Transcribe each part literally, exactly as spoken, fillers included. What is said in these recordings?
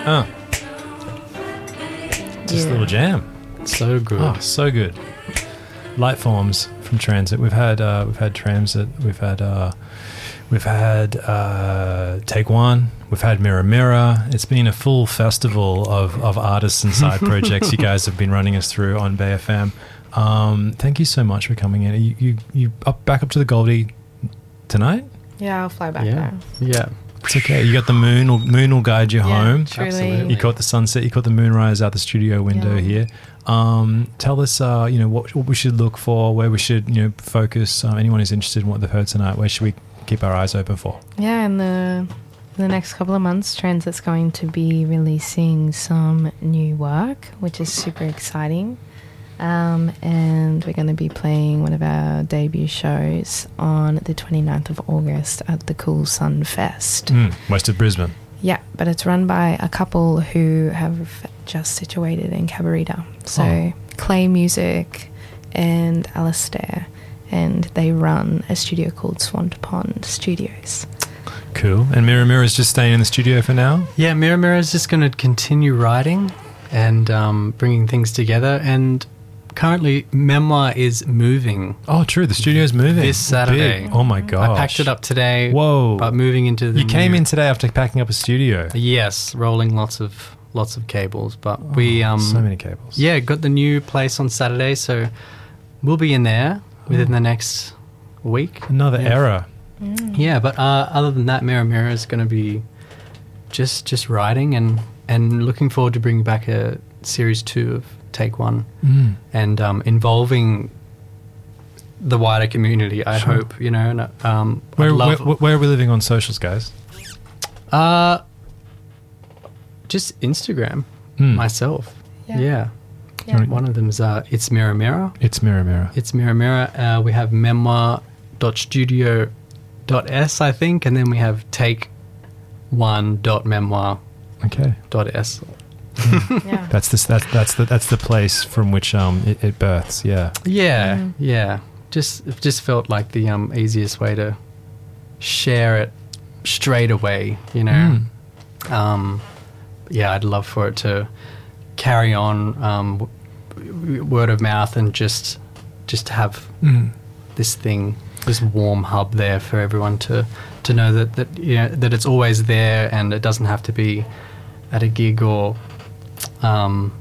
Uh. Just a little jam. So good. Oh, so good. Light Forms from Transit. We've had uh, we've had Transit. We've had uh, we've had uh, Take One. We've had Mirror Mirror. It's been a full festival of, of artists and side projects you guys have been running us through on Bay F M. Um, thank you so much for coming in. You you, you up back up to the Goldie tonight? Yeah, I'll fly back yeah. there. Yeah. It's okay. You got the moon. Will, moon will guide you Yeah, home. truly. Absolutely. You caught the sunset. You caught the moonrise out the studio window Yeah. here. Um, tell us, uh, you know, what, what we should look for, where we should, you know, focus. Um, anyone who's interested in what they've heard tonight, where should we keep our eyes open for? Yeah, in the in the next couple of months, Transit's going to be releasing some new work, which is super exciting. Um, and we're going to be playing one of our debut shows on the twenty-ninth of August at the Cool Sun Fest. Mm, west of Brisbane. Yeah, but it's run by a couple who have just situated in Cabarita. So Oh. Clay Music and Alistair, and they run a studio called Swant Pond Studios. Cool. And Mirror Mirror is just staying in the studio for now? Yeah, Mirror Mirror is just going to continue writing and um, bringing things together. And currently, Memoir is moving. Oh, true. The studio's moving. This Saturday. Big. Oh, my gosh. I packed it up today. Whoa. But moving into the You came new- in today after packing up a studio. Yes, rolling lots of lots of cables. But we... um So many cables. Yeah, got the new place on Saturday, so we'll be in there within the next week. Another yeah. era. Yeah, but uh, other than that, Mirror Mirror is going to be just just writing and, and looking forward to bringing back a series two of Take One Mm. and um, involving the wider community, I Sure. hope, you know. And, um, I'd Where, love, where, where are we living on socials, guys? uh, just Instagram, Mm. myself. Yeah. Yeah. Yeah. One of them is uh, It's Mirror Mirror. It's Mirror Mirror. It's Mirror Mirror. Uh, we have memoir dot studio dot s, I think, and then we have take one dot memoir Okay. dot s. Yeah. That's the that's that's the that's the place from which um it, it births. Yeah. Yeah, Mhm. yeah. Just it just felt like the um, easiest way to share it straight away, you know. Mm. Um, yeah, I'd love for it to carry on um, w- w- word of mouth and just just have Mm. this thing, this warm hub there for everyone to, to know that, that you know that it's always there and it doesn't have to be at a gig or um,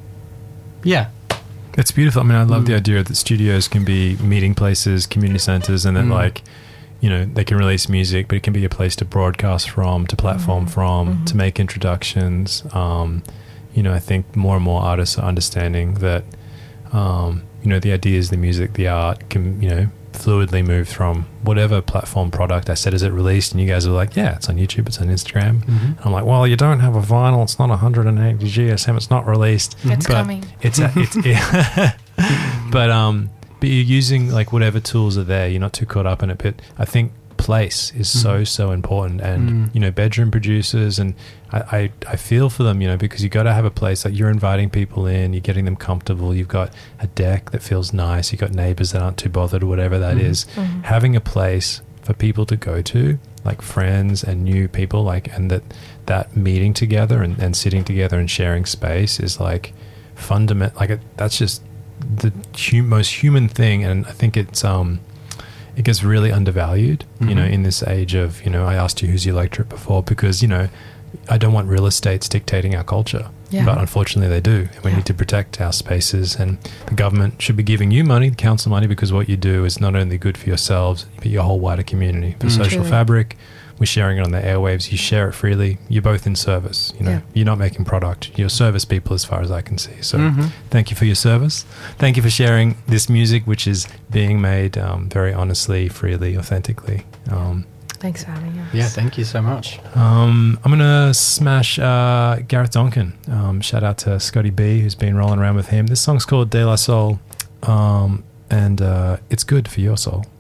yeah. It's beautiful. I mean, I love Mm. the idea that studios can be meeting places, community centers, and that Mm. like, you know, they can release music, but it can be a place to broadcast from, to platform Mhm. from, Mhm. to make introductions. Um, you know, I think more and more artists are understanding that, um, you know, the ideas, the music, the art can, you know, fluidly move from whatever platform product. I said, is it released? And you guys are like, yeah, it's on YouTube, it's on Instagram. Mm-hmm. I'm like, well, you don't have a vinyl, it's not one hundred eighty G S M, it's not released. It's But coming. It's a, it's it, but um, but you're using like whatever tools are there. You're not too caught up in it. But I think place is so Mm. so important, and Mm. you know, bedroom producers, and I, I I feel for them, you know, because you got to have a place that you're inviting people in, you're getting them comfortable. You've got a deck that feels nice. You've got neighbors that aren't too bothered, or whatever that Mhm. is. Mhm. Having a place for people to go to, like friends and new people, like, and that that meeting together and, and sitting together and sharing space is like fundamental. Like it, that's just the hum- most human thing, and I think it's um it gets really undervalued, you know, Mhm. in this age of, you know, I asked you who's your electorate before, because, you know, I don't want real estates dictating our culture. Yeah. But unfortunately they do. And we Yeah. need to protect our spaces, and the government should be giving you money, council money, because what you do is not only good for yourselves, but your whole wider community. For Mm. social Truly. fabric, we're sharing it on the airwaves. You share it freely. You're both in service. You know, Yeah. you're not making product. You're service people as far as I can see. So Mhm. thank you for your service. Thank you for sharing this music, which is being made um, very honestly, freely, authentically. Um, Thanks for having us. Yeah, thank you so much. um, I'm going to smash uh, Gareth Donkin. Um, shout out to Scotty B, who's been rolling around with him. This song's called De La Soul, um, and uh, it's good for your soul.